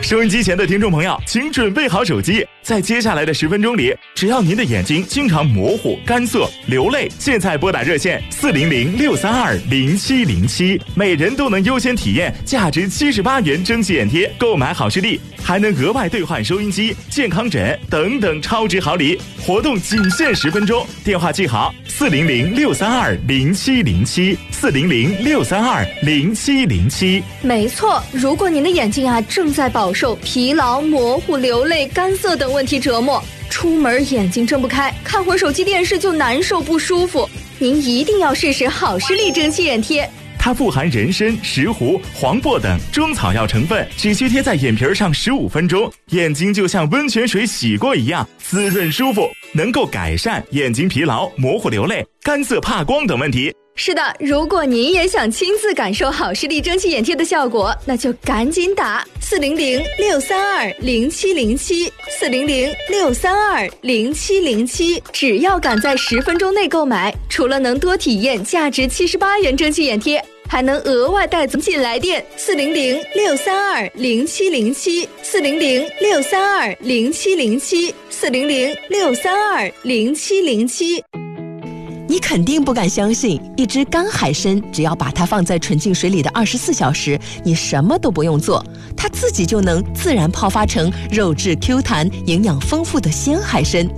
收音机前的听众朋友，请准备好手机，在接下来的10分钟里，只要您的眼睛经常模糊、干涩、流泪，现在拨打热线400-632-0707，每人都能优先体验价值78元蒸汽眼贴，购买好视力还能额外兑换收音机、健康枕等等超值好礼。活动仅限10分钟，电话记好：400-632-0707，400-632-0707。 没错，如果您的眼睛正在饱受疲劳、模糊、流泪、干涩等问题折磨，出门眼睛睁不开，看会手机电视就难受不舒服，您一定要试试好视力蒸汽眼贴。 它富含人参、石斛、黄柏等中草药成分，只需贴在眼皮上15分钟，眼睛就像温泉水洗过一样滋润舒服，能够改善眼睛疲劳、模糊流泪、干涩怕光等问题。 是的，如果您也想亲自感受好视力蒸汽眼贴的效果，那就赶紧打400-632-0707，400-632-0707，只要赶在10分钟内购买，除了能多体验价值78元蒸汽眼贴，还能额外带走进来电400-632-0707，400-632-0707，400-632-0707。 你肯定不敢相信，一只干海参只要把它放在纯净水里的24小时，你什么都不用做，它自己就能自然泡发成肉质 Q 弹、营养丰富的鲜海参。